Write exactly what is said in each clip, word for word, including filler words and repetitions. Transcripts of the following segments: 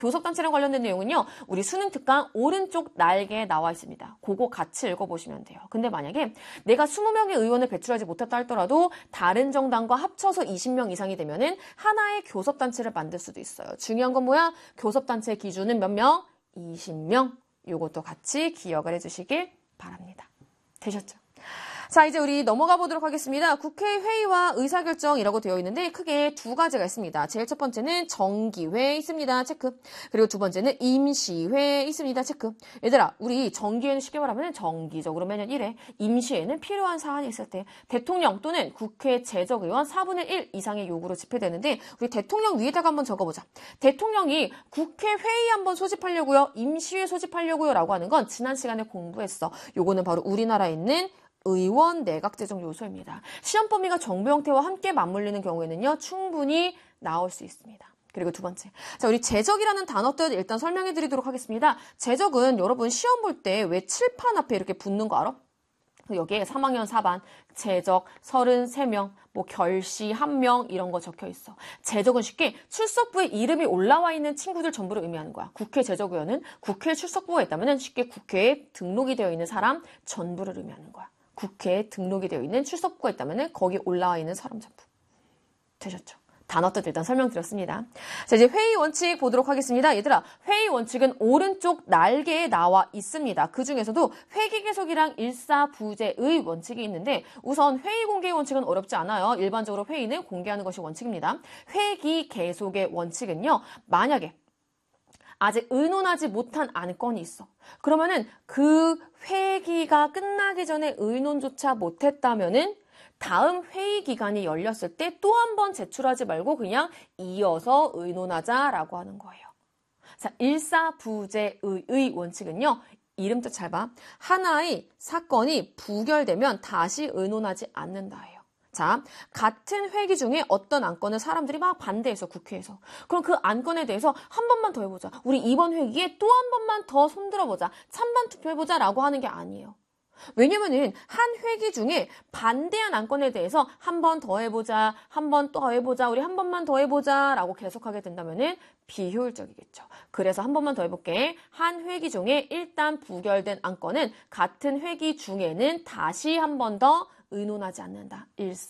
교섭단체랑 관련된 내용은요. 우리 수능 특강 오른쪽 날개에 나와 있습니다. 그거 같이 읽어보시면 돼요. 근데 만약에 내가 이십 명의 의원을 배출하지 못했다 하더라도 다른 정당과 합쳐서 이십 명 이상이 되면은 하나의 교섭단체를 만들 수도 있어요. 중요한 건 뭐야? 교섭단체 기준은 몇 명? 이십 명. 요것도 같이 기억을 해주시길 바랍니다. 되셨죠? 자, 이제 우리 넘어가 보도록 하겠습니다. 국회 회의와 의사결정이라고 되어 있는데 크게 두 가지가 있습니다. 제일 첫 번째는 정기회 있습니다. 체크. 그리고 두 번째는 임시회 있습니다. 체크. 얘들아, 우리 정기회는 쉽게 말하면 정기적으로 매년 일 회, 임시회는 필요한 사안이 있을 때 대통령 또는 국회 재적의원 사분의 일 이상의 요구로 집회되는데 우리 대통령 위에다가 한번 적어보자. 대통령이 국회 회의 한번 소집하려고요. 임시회 소집하려고요. 라고 하는 건 지난 시간에 공부했어. 요거는 바로 우리나라에 있는 의원 내각 제정 요소입니다. 시험 범위가 정부 형태와 함께 맞물리는 경우에는요, 충분히 나올 수 있습니다. 그리고 두 번째. 자, 우리 재적이라는 단어 뜻 일단 설명해 드리도록 하겠습니다. 재적은 여러분 시험 볼 때 왜 칠판 앞에 이렇게 붙는 거 알아? 여기에 삼 학년 사 반, 재적 서른세 명, 뭐 결시 한 명 이런 거 적혀 있어. 재적은 쉽게 출석부에 이름이 올라와 있는 친구들 전부를 의미하는 거야. 국회 재적의원은 국회 출석부가 있다면 쉽게 국회에 등록이 되어 있는 사람 전부를 의미하는 거야. 국회에 등록이 되어 있는 출석부가 있다면 거기 올라와 있는 사람 전부. 되셨죠? 단어 뜻 일단 설명드렸습니다. 자, 이제 회의 원칙 보도록 하겠습니다. 얘들아, 회의 원칙은 오른쪽 날개에 나와 있습니다. 그 중에서도 회기 계속이랑 일사부재의 원칙이 있는데 우선 회의 공개 원칙은 어렵지 않아요. 일반적으로 회의는 공개하는 것이 원칙입니다. 회기 계속의 원칙은요. 만약에 아직 의논하지 못한 안건이 있어. 그러면은 그 회기가 끝나기 전에 의논조차 못했다면은 다음 회의 기간이 열렸을 때 또 한 번 제출하지 말고 그냥 이어서 의논하자라고 하는 거예요. 자, 일사부재의 원칙은요. 이름 뜻 잘 봐. 하나의 사건이 부결되면 다시 의논하지 않는다예요. 자, 같은 회기 중에 어떤 안건을 사람들이 막 반대해서 국회에서. 그럼 그 안건에 대해서 한 번만 더 해보자. 우리 이번 회기에 또 한 번만 더 손들어보자. 찬반 투표해보자 라고 하는 게 아니에요. 왜냐면은 한 회기 중에 반대한 안건에 대해서 한 번 더 해보자, 한 번 더 해보자, 우리 한 번만 더 해보자 라고 계속하게 된다면은 비효율적이겠죠. 그래서 한 번만 더 해볼게. 한 회기 중에 일단 부결된 안건은 같은 회기 중에는 다시 한 번 더 의논하지 않는다.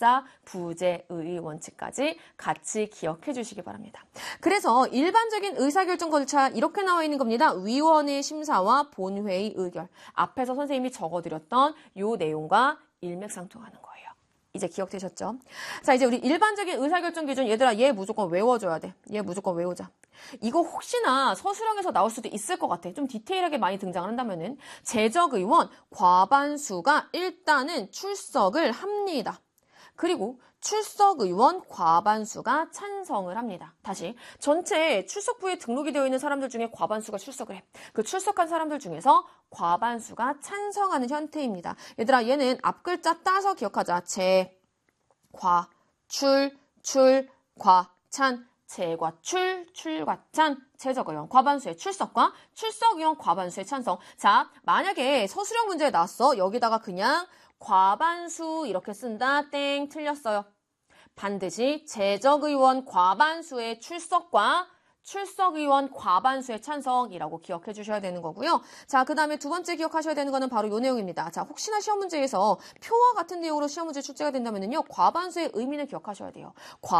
일사부재의 원칙까지 같이 기억해 주시기 바랍니다. 그래서 일반적인 의사결정 절차 이렇게 나와 있는 겁니다. 위원회 심사와 본회의 의결. 앞에서 선생님이 적어드렸던 이 내용과 일맥상통하는 거예요. 이제 기억되셨죠? 자, 이제 우리 일반적인 의사결정 기준 얘들아 얘 무조건 외워줘야 돼. 얘 무조건 외우자. 이거 혹시나 서술형에서 나올 수도 있을 것 같아. 좀 디테일하게 많이 등장을 한다면은 재적의원 과반수가 일단은 출석을 합니다. 그리고 출석의원 과반수가 찬성을 합니다. 다시 전체 출석부에 등록이 되어 있는 사람들 중에 과반수가 출석을 해. 그 출석한 사람들 중에서 과반수가 찬성하는 형태입니다. 얘들아 얘는 앞글자 따서 기억하자. 재, 과, 출, 출, 과, 찬. 재과 출, 출과 찬, 재적의원 과반수의 출석과 출석의원 과반수의 찬성. 자, 만약에 서술형 문제에 나왔어. 여기다가 그냥 과반수 이렇게 쓴다. 땡, 틀렸어요. 반드시 재적의원 과반수의 출석과 출석의원 과반수의 찬성이라고 기억해 주셔야 되는 거고요. 자, 그 다음에 두 번째 기억하셔야 되는 거는 바로 이 내용입니다. 자, 혹시나 시험 문제에서 표와 같은 내용으로 시험 문제 출제가 된다면요. 과반수의 의미는 기억하셔야 돼요.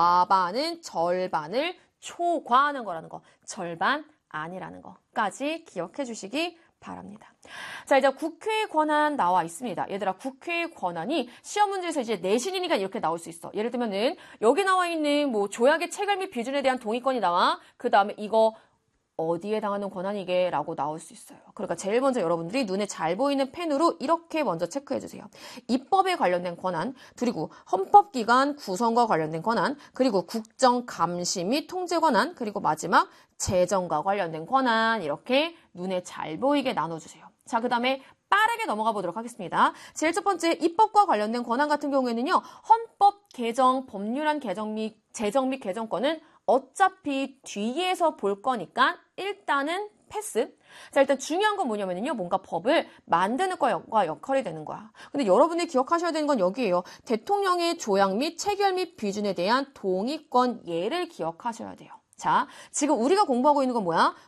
과반은 절반을 초과하는 거라는 거. 절반 아니라는 거까지 기억해 주시기 바랍니다. 자, 이제 국회의 권한 나와 있습니다. 얘들아, 국회의 권한이 시험 문제에서 이제 내신이니까 이렇게 나올 수 있어. 예를 들면은 여기 나와 있는 뭐 조약의 체결 및 비준에 대한 동의권이 나와. 그 다음에 이거 어디에 해당하는 권한이게 라고 나올 수 있어요. 그러니까 제일 먼저 여러분들이 눈에 잘 보이는 펜으로 이렇게 먼저 체크해 주세요. 입법에 관련된 권한, 그리고 헌법기관 구성과 관련된 권한, 그리고 국정 감시 및 통제 권한, 그리고 마지막 재정과 관련된 권한 이렇게 눈에 잘 보이게 나눠주세요. 자, 그 다음에 빠르게 넘어가 보도록 하겠습니다. 제일 첫 번째 입법과 관련된 권한 같은 경우에는요. 헌법 개정, 법률안 개정 및 재정 및 개정권은 어차피 뒤에서 볼 거니까 일단은 패스. 자, 일단 중요한 건 뭐냐면요. 뭔가 법을 만드는 거와 역할이 되는 거야. 근데 여러분이 기억하셔야 되는 건 여기예요. 대통령의 조약 및 체결 및 비준에 대한 동의권 예를 기억하셔야 돼요. 자, 지금 우리가 공부하고 있는 건 뭐야?